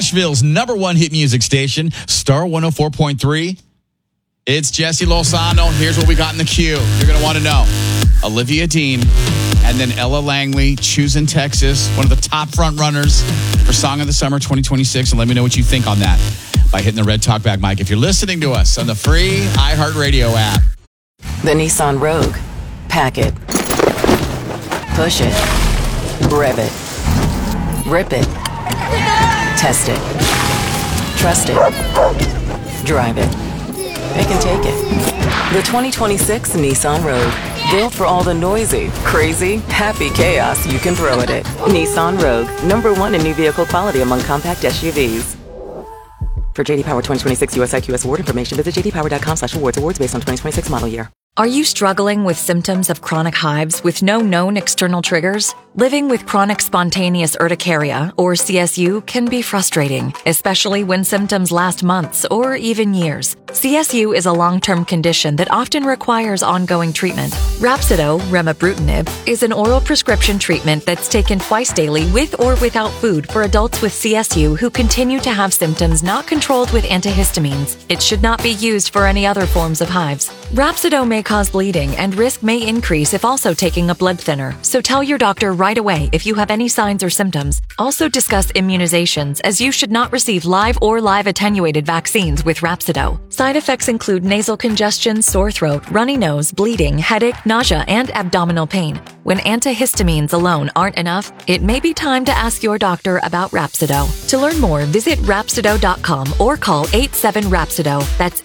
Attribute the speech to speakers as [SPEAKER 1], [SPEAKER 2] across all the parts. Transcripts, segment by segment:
[SPEAKER 1] Nashville's #1 hit music station, Star 104.3. It's Jesse Lozano. Here's what we got in the queue. You're going to want to know. Olivia Dean and then Ella Langley, Choosing Texas, one of the top front runners for Song of the Summer 2026. And let me know what you think on that by hitting the red talkback mic if you're listening to us on the free iHeartRadio app.
[SPEAKER 2] The Nissan Rogue. Pack it. Push it. Rev it. Rip it. Test it. Trust it. Drive it. They can take it. The 2026 Nissan Rogue. Built for all the noisy, crazy, happy chaos you can throw at it. Nissan Rogue. #1 in new vehicle quality among compact SUVs. For JD Power 2026 US IQS award information, visit jdpower.com/awards. Awards based on 2026 model year.
[SPEAKER 3] Are you struggling with symptoms of chronic hives with no known external triggers? Living with chronic spontaneous urticaria, or CSU, can be frustrating, especially when symptoms last months or even years. CSU is a long-term condition that often requires ongoing treatment. Rhapsido, remibrutinib, is an oral prescription treatment that's taken twice daily with or without food for adults with CSU who continue to have symptoms not controlled with antihistamines. It should not be used for any other forms of hives. Rhapsido may cause bleeding and risk may increase if also taking a blood thinner, so tell your doctor right away if you have any signs or symptoms. Also discuss immunizations, as you should not receive live or live attenuated vaccines with Rhapsido. Side effects include nasal congestion, sore throat, runny nose, bleeding, headache, nausea, and abdominal pain. When antihistamines alone aren't enough, it may be time to ask your doctor about Rhapsido. To learn more, visit Rhapsido.com or call 87-RHAPSIDO. That's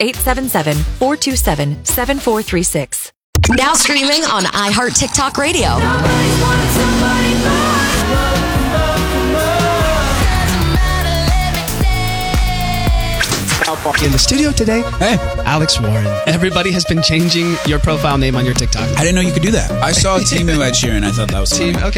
[SPEAKER 3] 877-427-7436.
[SPEAKER 4] Now streaming on iHeart TikTok Radio.
[SPEAKER 5] In the studio today,
[SPEAKER 6] hey,
[SPEAKER 5] Alex Warren. Everybody has been changing your profile name on your TikTok.
[SPEAKER 6] I didn't know you could do that. I saw Team Ed Sheeran. I thought that was funny.
[SPEAKER 5] Okay.